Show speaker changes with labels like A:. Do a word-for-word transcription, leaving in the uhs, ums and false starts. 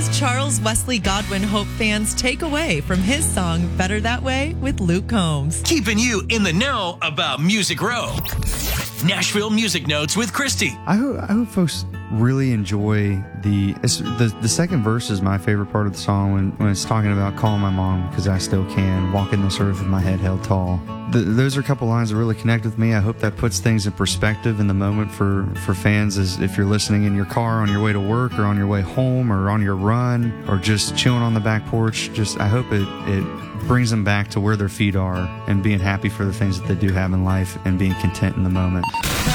A: does Charles Wesley Godwin hope fans take away from his song Better That Way with Luke Combs?
B: Keeping you in the know about Music Row. Nashville Music Notes with Christy.
C: I hope, I hope folks really enjoy the, it's, the the second verse is my favorite part of the song when, when it's talking about calling my mom because I still can, walking this earth with my head held tall. The, those are a couple lines that really connect with me. I hope that puts things in perspective in the moment for, for fans, as if you're listening in your car on your way to work or on your way home or on your run or just chilling on the back porch. Just I hope it, it brings them back to where their feet are and being happy for the things that they do have in life and being content in the moment.